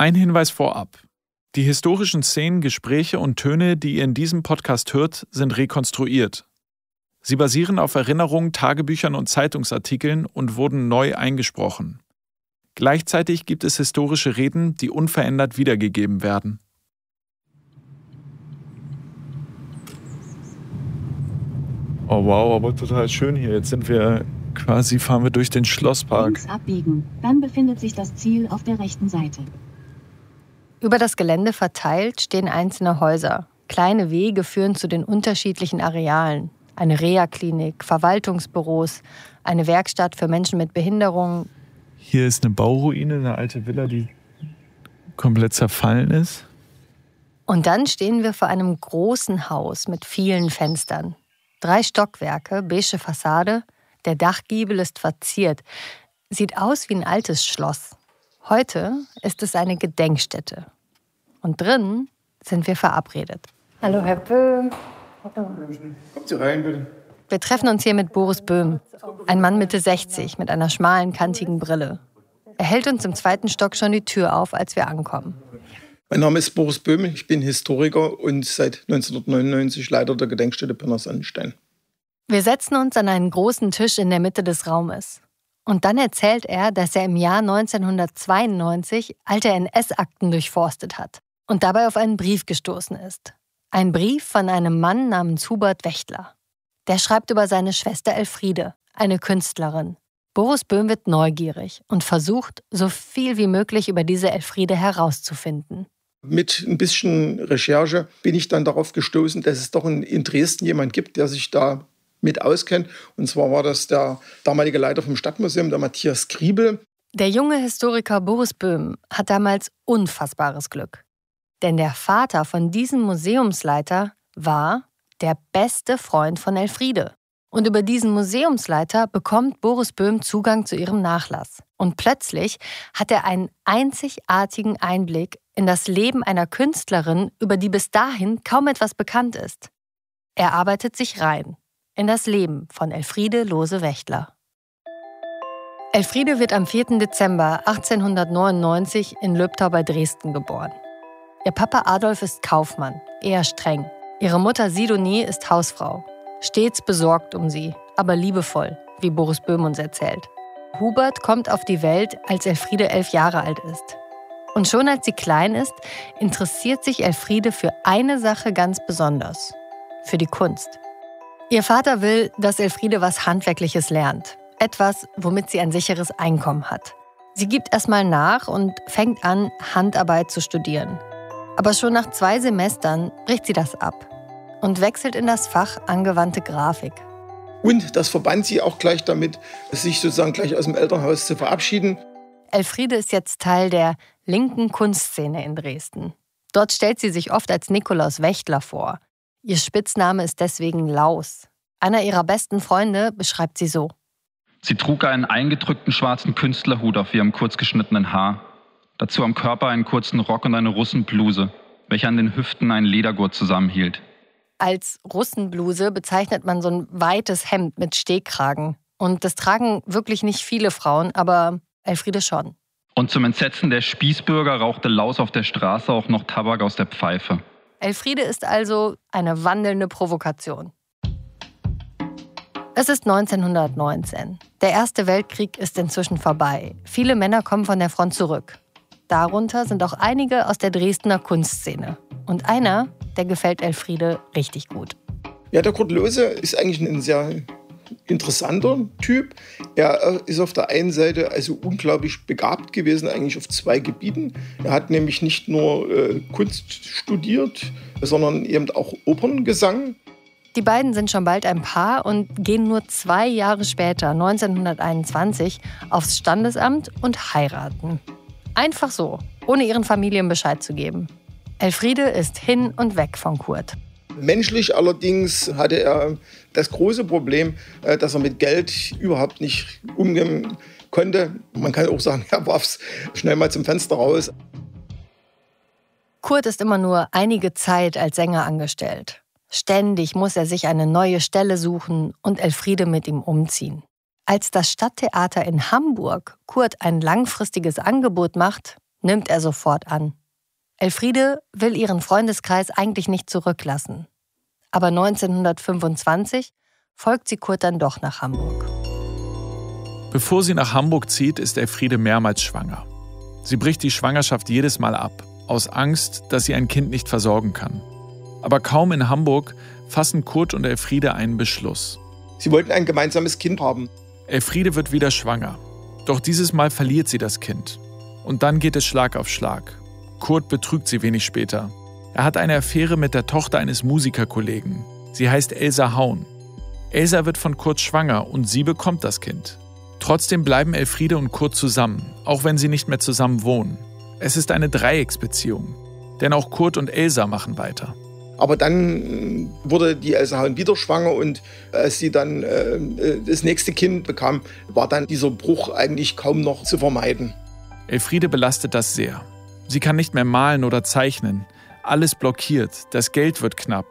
Ein Hinweis vorab. Die historischen Szenen, Gespräche und Töne, die ihr in diesem Podcast hört, sind rekonstruiert. Sie basieren auf Erinnerungen, Tagebüchern und Zeitungsartikeln und wurden neu eingesprochen. Gleichzeitig gibt es historische Reden, die unverändert wiedergegeben werden. Oh wow, aber total schön hier. Jetzt fahren wir durch den Schlosspark. Links abbiegen, dann befindet sich das Ziel auf der rechten Seite. Über das Gelände verteilt stehen einzelne Häuser. Kleine Wege führen zu den unterschiedlichen Arealen. Eine Reha-Klinik, Verwaltungsbüros, eine Werkstatt für Menschen mit Behinderung. Hier ist eine Bauruine, eine alte Villa, die komplett zerfallen ist. Und dann stehen wir vor einem großen Haus mit vielen Fenstern. 3 Stockwerke, beige Fassade, der Dachgiebel ist verziert. Sieht aus wie ein altes Schloss. Heute ist es eine Gedenkstätte. Und drin sind wir verabredet. Hallo, Herr Böhm. Kommen Sie rein, bitte. Wir treffen uns hier mit Boris Böhm, ein Mann Mitte 60 mit einer schmalen, kantigen Brille. Er hält uns im 2. Stock schon die Tür auf, als wir ankommen. Mein Name ist Boris Böhm, ich bin Historiker und seit 1999 Leiter der Gedenkstätte Pirna-Sonnenstein. Wir setzen uns an einen großen Tisch in der Mitte des Raumes. Und dann erzählt er, dass er im Jahr 1992 alte NS-Akten durchforstet hat und dabei auf einen Brief gestoßen ist. Ein Brief von einem Mann namens Hubert Wächtler. Der schreibt über seine Schwester Elfriede, eine Künstlerin. Boris Böhm wird neugierig und versucht, so viel wie möglich über diese Elfriede herauszufinden. Mit ein bisschen Recherche bin ich dann darauf gestoßen, dass es doch in Dresden jemand gibt, der sich da mit auskennt. Und zwar war das der damalige Leiter vom Stadtmuseum, der Matthias Griebel. Der junge Historiker Boris Böhm hat damals unfassbares Glück. Denn der Vater von diesem Museumsleiter war der beste Freund von Elfriede. Und über diesen Museumsleiter bekommt Boris Böhm Zugang zu ihrem Nachlass. Und plötzlich hat er einen einzigartigen Einblick in das Leben einer Künstlerin, über die bis dahin kaum etwas bekannt ist. Er arbeitet sich rein in das Leben von Elfriede Lohse-Wächtler. Elfriede wird am 4. Dezember 1899 in Löbtau bei Dresden geboren. Ihr Papa Adolf ist Kaufmann, eher streng. Ihre Mutter Sidonie ist Hausfrau, stets besorgt um sie, aber liebevoll, wie Boris Böhm uns erzählt. Hubert kommt auf die Welt, als Elfriede 11 Jahre alt ist. Und schon als sie klein ist, interessiert sich Elfriede für eine Sache ganz besonders: für die Kunst. Ihr Vater will, dass Elfriede was Handwerkliches lernt. Etwas, womit sie ein sicheres Einkommen hat. Sie gibt erstmal nach und fängt an, Handarbeit zu studieren. Aber schon nach 2 Semestern bricht sie das ab und wechselt in das Fach angewandte Grafik. Und das verband sie auch gleich damit, sich sozusagen gleich aus dem Elternhaus zu verabschieden. Elfriede ist jetzt Teil der linken Kunstszene in Dresden. Dort stellt sie sich oft als Nikolaus Wächtler vor. Ihr Spitzname ist deswegen Laus. Einer ihrer besten Freunde beschreibt sie so: Sie trug einen eingedrückten schwarzen Künstlerhut auf ihrem kurzgeschnittenen Haar. Dazu am Körper einen kurzen Rock und eine Russenbluse, welche an den Hüften einen Ledergurt zusammenhielt. Als Russenbluse bezeichnet man so ein weites Hemd mit Stehkragen. Und das tragen wirklich nicht viele Frauen, aber Elfriede schon. Und zum Entsetzen der Spießbürger rauchte Laus auf der Straße auch noch Tabak aus der Pfeife. Elfriede ist also eine wandelnde Provokation. Es ist 1919. Der Erste Weltkrieg ist inzwischen vorbei. Viele Männer kommen von der Front zurück. Darunter sind auch einige aus der Dresdner Kunstszene. Und einer, der gefällt Elfriede richtig gut. Ja, der Kurt Lohse ist eigentlich ein sehr interessanter Typ. Er ist auf der einen Seite also unglaublich begabt gewesen, eigentlich auf 2 Gebieten. Er hat nämlich nicht nur Kunst studiert, sondern eben auch Operngesang. Die beiden sind schon bald ein Paar und gehen nur 2 Jahre später, 1921, aufs Standesamt und heiraten. Einfach so, ohne ihren Familien Bescheid zu geben. Elfriede ist hin und weg von Kurt. Menschlich allerdings hatte er das große Problem, dass er mit Geld überhaupt nicht umgehen konnte. Man kann auch sagen, er warf es schnell mal zum Fenster raus. Kurt ist immer nur einige Zeit als Sänger angestellt. Ständig muss er sich eine neue Stelle suchen und Elfriede mit ihm umziehen. Als das Stadttheater in Hamburg Kurt ein langfristiges Angebot macht, nimmt er sofort an. Elfriede will ihren Freundeskreis eigentlich nicht zurücklassen. Aber 1925 folgt sie Kurt dann doch nach Hamburg. Bevor sie nach Hamburg zieht, ist Elfriede mehrmals schwanger. Sie bricht die Schwangerschaft jedes Mal ab, aus Angst, dass sie ein Kind nicht versorgen kann. Aber kaum in Hamburg fassen Kurt und Elfriede einen Beschluss. Sie wollten ein gemeinsames Kind haben. Elfriede wird wieder schwanger. Doch dieses Mal verliert sie das Kind. Und dann geht es Schlag auf Schlag. Kurt betrügt sie wenig später. Er hat eine Affäre mit der Tochter eines Musikerkollegen. Sie heißt Elsa Haun. Elsa wird von Kurt schwanger und sie bekommt das Kind. Trotzdem bleiben Elfriede und Kurt zusammen, auch wenn sie nicht mehr zusammen wohnen. Es ist eine Dreiecksbeziehung. Denn auch Kurt und Elsa machen weiter. Aber dann wurde die Elsa Haun wieder schwanger und als sie dann das nächste Kind bekam, war dann dieser Bruch eigentlich kaum noch zu vermeiden. Elfriede belastet das sehr. Sie kann nicht mehr malen oder zeichnen. Alles blockiert, das Geld wird knapp.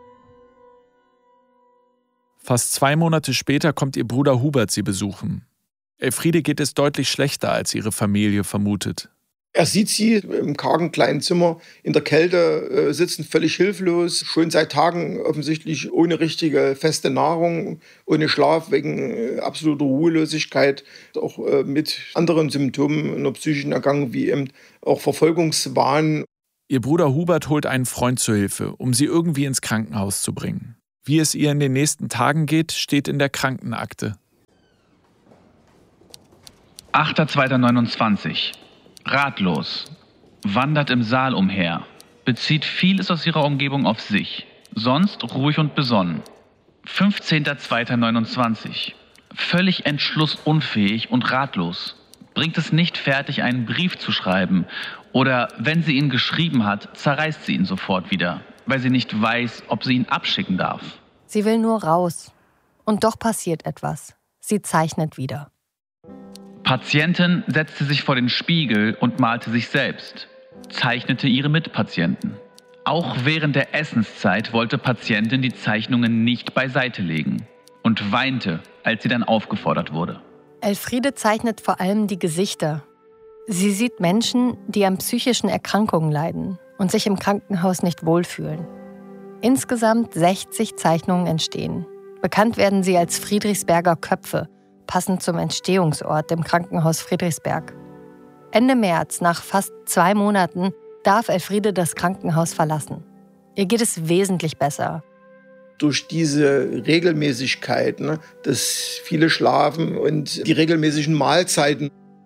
Fast 2 Monate später kommt ihr Bruder Hubert sie besuchen. Elfriede geht es deutlich schlechter, als ihre Familie vermutet. Er sieht sie im kargen kleinen Zimmer in der Kälte sitzen, völlig hilflos, schon seit Tagen offensichtlich ohne richtige feste Nahrung, ohne Schlaf, wegen absoluter Ruhelosigkeit, auch mit anderen Symptomen einer psychischen Erkrankung wie eben auch Verfolgungswahn. Ihr Bruder Hubert holt einen Freund zur Hilfe, um sie irgendwie ins Krankenhaus zu bringen. Wie es ihr in den nächsten Tagen geht, steht in der Krankenakte. 8.2.29. Ratlos. Wandert im Saal umher. Bezieht vieles aus ihrer Umgebung auf sich. Sonst ruhig und besonnen. 15.2.29. Völlig entschlussunfähig und ratlos. Bringt es nicht fertig, einen Brief zu schreiben. Oder wenn sie ihn geschrieben hat, zerreißt sie ihn sofort wieder, weil sie nicht weiß, ob sie ihn abschicken darf. Sie will nur raus. Und doch passiert etwas. Sie zeichnet wieder. Patientin setzte sich vor den Spiegel und malte sich selbst, zeichnete ihre Mitpatienten. Auch während der Essenszeit wollte Patientin die Zeichnungen nicht beiseite legen und weinte, als sie dann aufgefordert wurde. Elfriede zeichnet vor allem die Gesichter. Sie sieht Menschen, die an psychischen Erkrankungen leiden und sich im Krankenhaus nicht wohlfühlen. Insgesamt 60 Zeichnungen entstehen. Bekannt werden sie als Friedrichsberger Köpfe, passend zum Entstehungsort im Krankenhaus Friedrichsberg. Ende März, nach fast 2 Monaten, darf Elfriede das Krankenhaus verlassen. Ihr geht es wesentlich besser. Durch diese Regelmäßigkeit, dass viele schlafen und die regelmäßigen Mahlzeiten.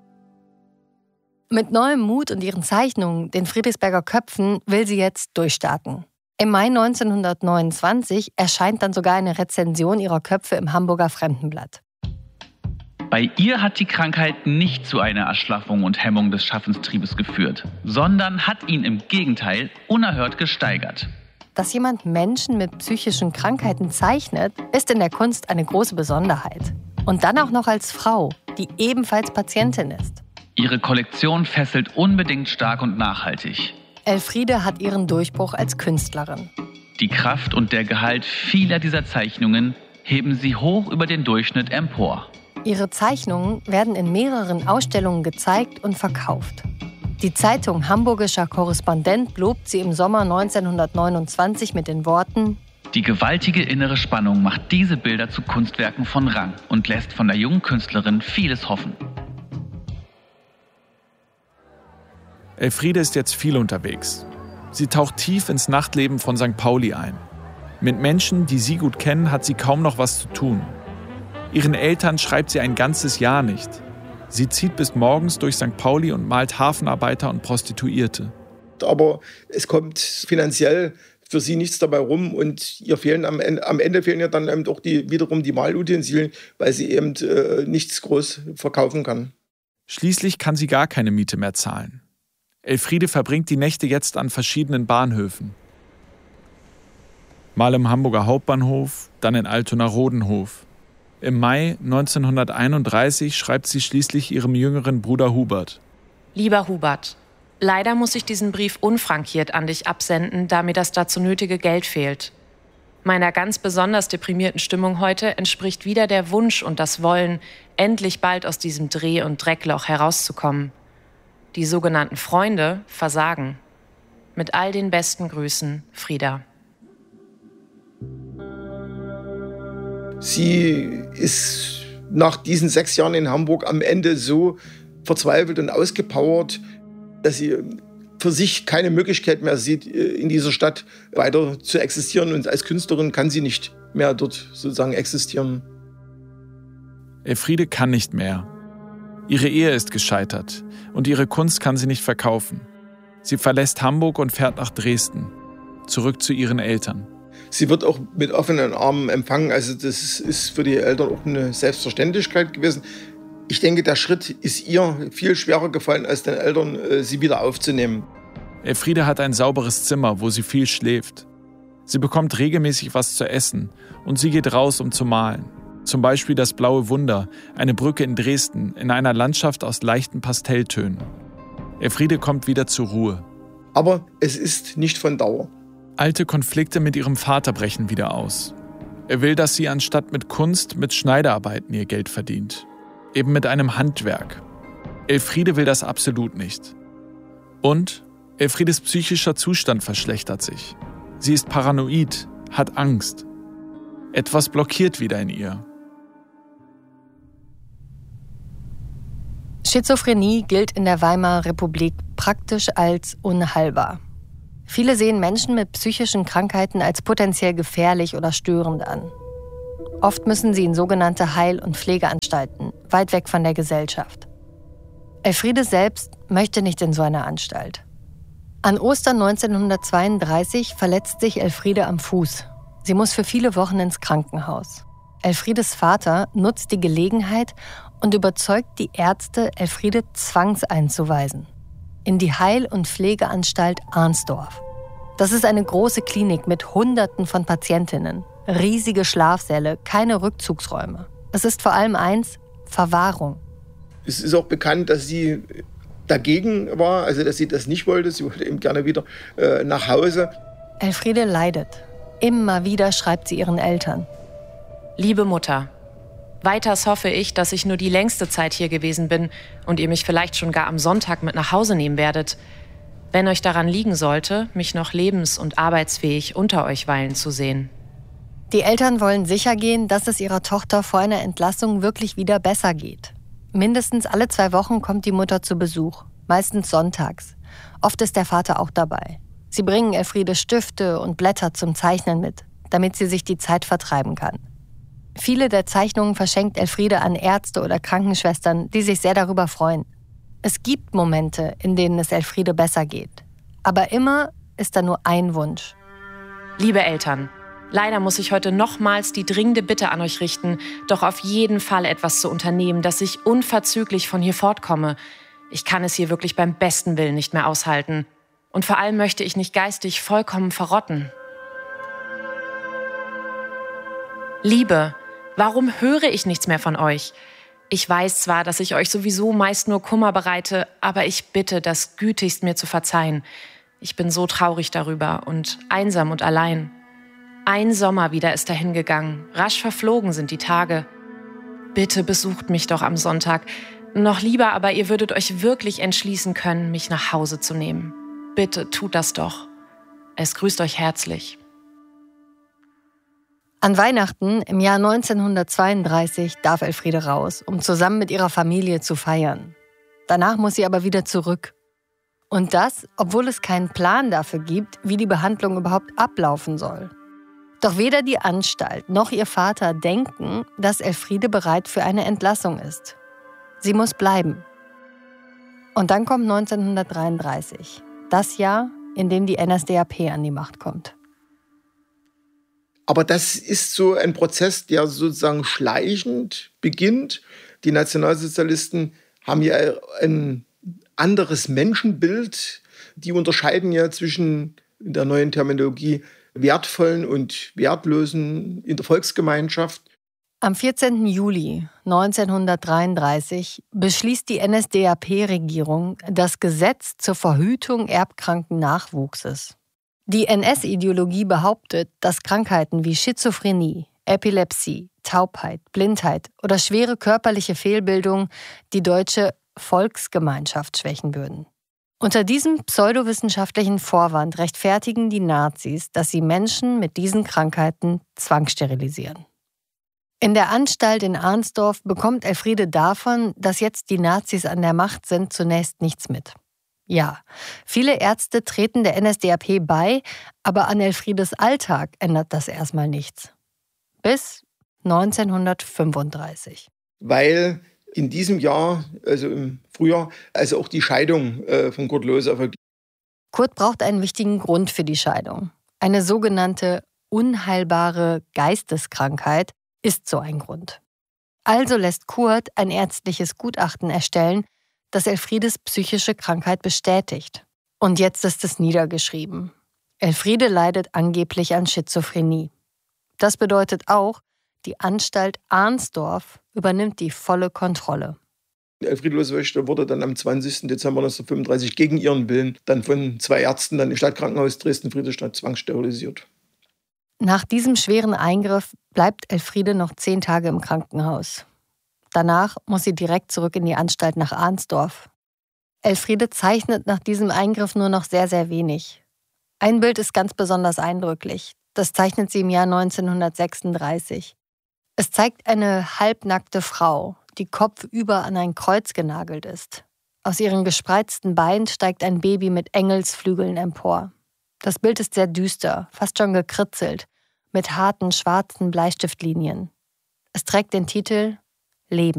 Mit neuem Mut und ihren Zeichnungen, den Friedrichsberger Köpfen, will sie jetzt durchstarten. Im Mai 1929 erscheint dann sogar eine Rezension ihrer Köpfe im Hamburger Fremdenblatt. Bei ihr hat die Krankheit nicht zu einer Erschlaffung und Hemmung des Schaffenstriebes geführt, sondern hat ihn im Gegenteil unerhört gesteigert. Dass jemand Menschen mit psychischen Krankheiten zeichnet, ist in der Kunst eine große Besonderheit. Und dann auch noch als Frau, die ebenfalls Patientin ist. Ihre Kollektion fesselt unbedingt stark und nachhaltig. Elfriede hat ihren Durchbruch als Künstlerin. Die Kraft und der Gehalt vieler dieser Zeichnungen heben sie hoch über den Durchschnitt empor. Ihre Zeichnungen werden in mehreren Ausstellungen gezeigt und verkauft. Die Zeitung Hamburgischer Korrespondent lobt sie im Sommer 1929 mit den Worten: Die gewaltige innere Spannung macht diese Bilder zu Kunstwerken von Rang und lässt von der jungen Künstlerin vieles hoffen. Elfriede ist jetzt viel unterwegs. Sie taucht tief ins Nachtleben von St. Pauli ein. Mit Menschen, die sie gut kennen, hat sie kaum noch was zu tun. Ihren Eltern schreibt sie ein ganzes Jahr nicht. Sie zieht bis morgens durch St. Pauli und malt Hafenarbeiter und Prostituierte. Aber es kommt finanziell für sie nichts dabei rum und ihr fehlen am Ende fehlen ihr dann eben auch wiederum die Malutensilien, weil sie eben nichts groß verkaufen kann. Schließlich kann sie gar keine Miete mehr zahlen. Elfriede verbringt die Nächte jetzt an verschiedenen Bahnhöfen. Mal im Hamburger Hauptbahnhof, dann in Altona-Rodenhof. Im Mai 1931 schreibt sie schließlich ihrem jüngeren Bruder Hubert. Lieber Hubert, leider muss ich diesen Brief unfrankiert an dich absenden, da mir das dazu nötige Geld fehlt. Meiner ganz besonders deprimierten Stimmung heute entspricht wieder der Wunsch und das Wollen, endlich bald aus diesem Dreh- und Dreckloch herauszukommen. Die sogenannten Freunde versagen. Mit all den besten Grüßen, Frieda. Sie ist nach diesen 6 Jahren in Hamburg am Ende so verzweifelt und ausgepowert, dass sie für sich keine Möglichkeit mehr sieht, in dieser Stadt weiter zu existieren. Und als Künstlerin kann sie nicht mehr dort sozusagen existieren. Elfriede kann nicht mehr. Ihre Ehe ist gescheitert und ihre Kunst kann sie nicht verkaufen. Sie verlässt Hamburg und fährt nach Dresden, zurück zu ihren Eltern. Sie wird auch mit offenen Armen empfangen. Also das ist für die Eltern auch eine Selbstverständlichkeit gewesen. Ich denke, der Schritt ist ihr viel schwerer gefallen, als den Eltern, sie wieder aufzunehmen. Elfriede hat ein sauberes Zimmer, wo sie viel schläft. Sie bekommt regelmäßig was zu essen und sie geht raus, um zu malen. Zum Beispiel das Blaue Wunder, eine Brücke in Dresden, in einer Landschaft aus leichten Pastelltönen. Elfriede kommt wieder zur Ruhe. Aber es ist nicht von Dauer. Alte Konflikte mit ihrem Vater brechen wieder aus. Er will, dass sie anstatt mit Kunst mit Schneiderarbeiten ihr Geld verdient. Eben mit einem Handwerk. Elfriede will das absolut nicht. Und Elfriedes psychischer Zustand verschlechtert sich. Sie ist paranoid, hat Angst. Etwas blockiert wieder in ihr. Schizophrenie gilt in der Weimarer Republik praktisch als unheilbar. Viele sehen Menschen mit psychischen Krankheiten als potenziell gefährlich oder störend an. Oft müssen sie in sogenannte Heil- und Pflegeanstalten, weit weg von der Gesellschaft. Elfriede selbst möchte nicht in so eine Anstalt. An Ostern 1932 verletzt sich Elfriede am Fuß. Sie muss für viele Wochen ins Krankenhaus. Elfriedes Vater nutzt die Gelegenheit und überzeugt die Ärzte, Elfriede zwangseinzuweisen. In die Heil- und Pflegeanstalt Arnsdorf. Das ist eine große Klinik mit Hunderten von Patientinnen. Riesige Schlafsäle, keine Rückzugsräume. Es ist vor allem eins: Verwahrung. Es ist auch bekannt, dass sie dagegen war, also dass sie das nicht wollte. Sie wollte eben gerne wieder nach Hause. Elfriede leidet. Immer wieder schreibt sie ihren Eltern. Liebe Mutter, weiters hoffe ich, dass ich nur die längste Zeit hier gewesen bin und ihr mich vielleicht schon gar am Sonntag mit nach Hause nehmen werdet. Wenn euch daran liegen sollte, mich noch lebens- und arbeitsfähig unter euch weilen zu sehen. Die Eltern wollen sicher gehen, dass es ihrer Tochter vor einer Entlassung wirklich wieder besser geht. Mindestens alle 2 Wochen kommt die Mutter zu Besuch, meistens sonntags. Oft ist der Vater auch dabei. Sie bringen Elfriede Stifte und Blätter zum Zeichnen mit, damit sie sich die Zeit vertreiben kann. Viele der Zeichnungen verschenkt Elfriede an Ärzte oder Krankenschwestern, die sich sehr darüber freuen. Es gibt Momente, in denen es Elfriede besser geht. Aber immer ist da nur ein Wunsch. Liebe Eltern, leider muss ich heute nochmals die dringende Bitte an euch richten, doch auf jeden Fall etwas zu unternehmen, dass ich unverzüglich von hier fortkomme. Ich kann es hier wirklich beim besten Willen nicht mehr aushalten. Und vor allem möchte ich nicht geistig vollkommen verrotten. Liebe, warum höre ich nichts mehr von euch? Ich weiß zwar, dass ich euch sowieso meist nur Kummer bereite, aber ich bitte, das gütigst mir zu verzeihen. Ich bin so traurig darüber und einsam und allein. Ein Sommer wieder ist dahingegangen, rasch verflogen sind die Tage. Bitte besucht mich doch am Sonntag. Noch lieber aber, ihr würdet euch wirklich entschließen können, mich nach Hause zu nehmen. Bitte tut das doch. Es grüßt euch herzlich. An Weihnachten im Jahr 1932 darf Elfriede raus, um zusammen mit ihrer Familie zu feiern. Danach muss sie aber wieder zurück. Und das, obwohl es keinen Plan dafür gibt, wie die Behandlung überhaupt ablaufen soll. Doch weder die Anstalt noch ihr Vater denken, dass Elfriede bereit für eine Entlassung ist. Sie muss bleiben. Und dann kommt 1933, das Jahr, in dem die NSDAP an die Macht kommt. Aber das ist so ein Prozess, der sozusagen schleichend beginnt. Die Nationalsozialisten haben ja ein anderes Menschenbild. Die unterscheiden ja zwischen, in der neuen Terminologie, Wertvollen und Wertlosen in der Volksgemeinschaft. Am 14. Juli 1933 beschließt die NSDAP-Regierung das Gesetz zur Verhütung erbkranken Nachwuchses. Die NS-Ideologie behauptet, dass Krankheiten wie Schizophrenie, Epilepsie, Taubheit, Blindheit oder schwere körperliche Fehlbildung die deutsche Volksgemeinschaft schwächen würden. Unter diesem pseudowissenschaftlichen Vorwand rechtfertigen die Nazis, dass sie Menschen mit diesen Krankheiten zwangssterilisieren. In der Anstalt in Arnsdorf bekommt Elfriede davon, dass jetzt die Nazis an der Macht sind, zunächst nichts mit. Ja, viele Ärzte treten der NSDAP bei, aber an Elfriedes Alltag ändert das erstmal nichts. Bis 1935. Weil in diesem Jahr, also im Frühjahr, also auch die Scheidung von Kurt Lohse erfolgt. Kurt braucht einen wichtigen Grund für die Scheidung. Eine sogenannte unheilbare Geisteskrankheit ist so ein Grund. Also lässt Kurt ein ärztliches Gutachten erstellen, das Elfriedes psychische Krankheit bestätigt. Und jetzt ist es niedergeschrieben. Elfriede leidet angeblich an Schizophrenie. Das bedeutet auch, die Anstalt Arnsdorf übernimmt die volle Kontrolle. Elfriede Lohse-Wöchter wurde dann am 20. Dezember 1935 gegen ihren Willen dann von 2 Ärzten dann im Stadtkrankenhaus Dresden-Friedrichstadt zwangssterilisiert. Nach diesem schweren Eingriff bleibt Elfriede noch 10 Tage im Krankenhaus. Danach muss sie direkt zurück in die Anstalt nach Arnsdorf. Elfriede zeichnet nach diesem Eingriff nur noch sehr, sehr wenig. Ein Bild ist ganz besonders eindrücklich. Das zeichnet sie im Jahr 1936. Es zeigt eine halbnackte Frau, die kopfüber an ein Kreuz genagelt ist. Aus ihren gespreizten Beinen steigt ein Baby mit Engelsflügeln empor. Das Bild ist sehr düster, fast schon gekritzelt, mit harten schwarzen Bleistiftlinien. Es trägt den Titel Leben.